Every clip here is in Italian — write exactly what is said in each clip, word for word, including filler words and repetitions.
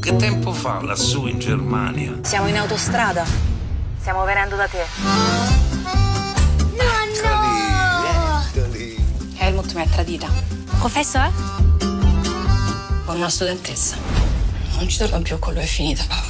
Che tempo fa lassù in Germania? Siamo in autostrada. Stiamo venendo da te. Nonno! Helmut mi ha tradita. Confesso, eh? Con una studentessa. Non ci torno più con lui, è finita, papà.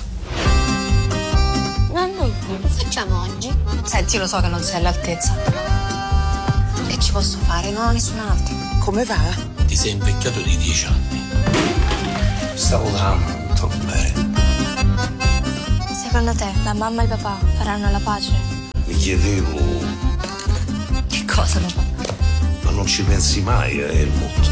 Nonno, che facciamo oggi? Senti, lo so che non sei all'altezza. Che ci posso fare? Non ho nessun altro. Come va? Ti sei invecchiato di dieci anni. Stavo tanto bene. Secondo te la mamma e il papà faranno la pace? Mi chiedevo, Che cosa, papà? ma non ci pensi mai a Helmut?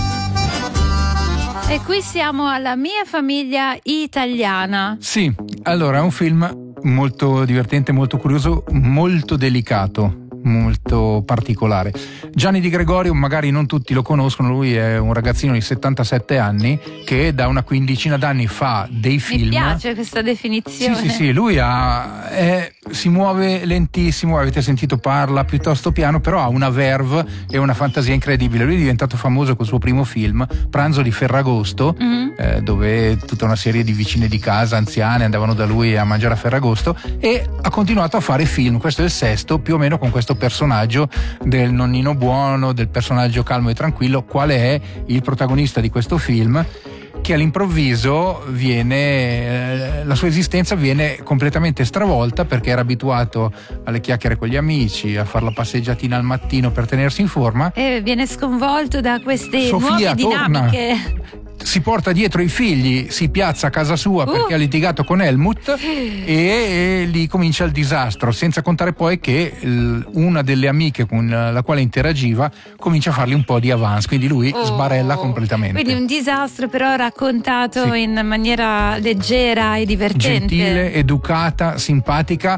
E qui siamo alla Mia famiglia italiana. Sì, allora è un film molto divertente, molto curioso, molto delicato, molto particolare. Gianni Di Gregorio magari non tutti lo conoscono, lui è un ragazzino di settantasette anni che da una quindicina d'anni fa dei film. Mi piace questa definizione. Sì, sì, sì, lui ha, è, si muove lentissimo, avete sentito, parla piuttosto piano, però ha una verve e una fantasia incredibile. Lui è diventato famoso col suo primo film, Pranzo di Ferragosto, mm-hmm. eh, dove tutta una serie di vicine di casa anziane andavano da lui a mangiare a Ferragosto, e ha continuato a fare film. Questo è il sesto, più o meno con questo personaggio del nonnino buono, del personaggio calmo e tranquillo. Qual è il protagonista di questo film? Che all'improvviso viene, eh, la sua esistenza viene completamente stravolta, perché era abituato alle chiacchiere con gli amici, a fare la passeggiatina al mattino per tenersi in forma, e viene sconvolto da queste Sofia nuove dinamiche. Torna, si porta dietro i figli, si piazza a casa sua uh. perché ha litigato con Helmut e, e lì comincia il disastro, senza contare poi che l, una delle amiche con la quale interagiva comincia a fargli un po' di avance, quindi lui oh. sbarella completamente. Quindi un disastro però raccontato sì. in maniera leggera e divertente. Gentile, educata, simpatica,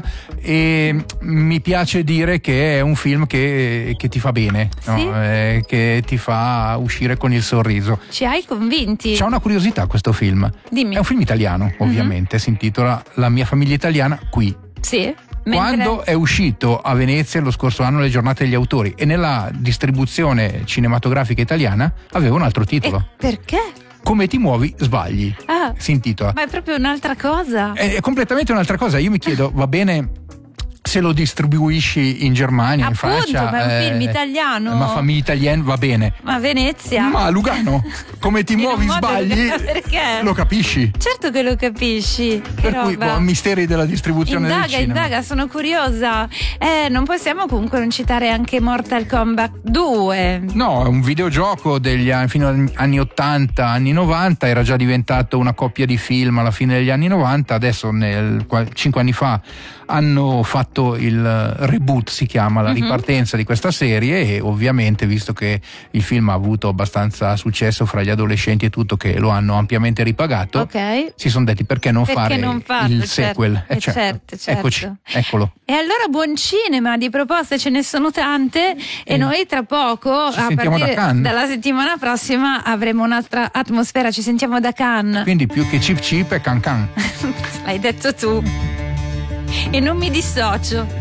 e mi piace dire che è un film che, che ti fa bene, sì? no? eh, che ti fa uscire con il sorriso. Ci hai convinti? C'ha una curiosità questo film. Dimmi. È un film italiano, ovviamente, mm-hmm. si intitola La mia famiglia italiana qui. Sì. Quando mentre... è uscito a Venezia lo scorso anno, le giornate degli autori, e nella distribuzione cinematografica italiana aveva un altro titolo. E perché? Come ti muovi sbagli. Ah, si intitola. Ma è proprio un'altra cosa. È completamente un'altra cosa. Io mi chiedo, va bene se lo distribuisci in Germania, appunto, in Francia, ma è un eh, film italiano. Ma famiglia italiana va bene. Ma Venezia. Ma a Lugano, come ti muovi sbagli, perché? Lo capisci? Certo che lo capisci. Che per cui boh, misteri della distribuzione indaga, del cinema. Indaga, sono curiosa. Eh, non possiamo comunque non citare anche Mortal Kombat due. No, è un videogioco degli anni, fino agli anni ottanta, anni novanta, era già diventato una coppia di film alla fine degli anni novanta, adesso nel, cinque anni fa hanno fatto il reboot, si chiama, la mm-hmm. ripartenza di questa serie, e ovviamente, visto che il film ha avuto abbastanza successo fra gli adolescenti e tutto, che lo hanno ampiamente ripagato, okay. si sono detti perché non perché fare non farlo, il certo, sequel. eh, eh, certo. certo, certo. Eccoci, eccolo. E allora buon cinema, di proposte ce ne sono tante, e, e noi tra poco, ci a sentiamo partire da Cannes. dalla settimana prossima, avremo un'altra atmosfera, ci sentiamo da Cannes. Quindi più che Chip Chip è Can Can. L'hai detto tu. E non mi dissocio.